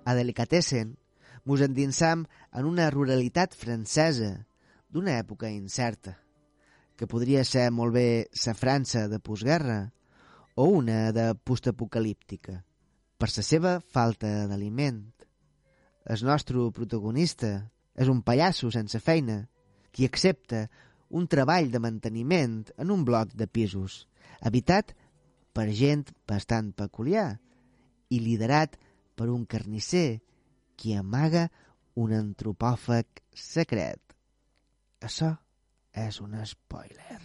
A Delicatessen mos endinsam en una ruralitat francesa d'una època incerta, que podria ser molt bé la França de postguerra o una de postapocalíptica, per la seva falta d'aliment. El nostre protagonista és un pallasso sense feina qui accepta un treball de manteniment en un bloc de pisos, habitat per gent bastant peculiar i liderat per un carnisser qui amaga un antropòfag secret. Això és un spoiler.